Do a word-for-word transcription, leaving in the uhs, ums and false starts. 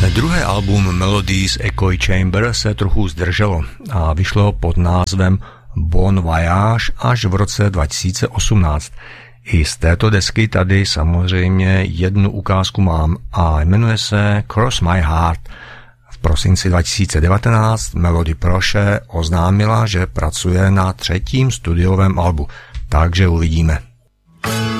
Druhé album Melodies Echoey Chamber se trochu zdrželo a vyšlo pod názvem Bon Voyage až v roce dva tisíce osmnáct. I z této desky tady samozřejmě jednu ukázku mám a jmenuje se Cross My Heart. V prosinci dva tisíce devatenáct Melody Proše oznámila, že pracuje na třetím studiovém albu, takže uvidíme.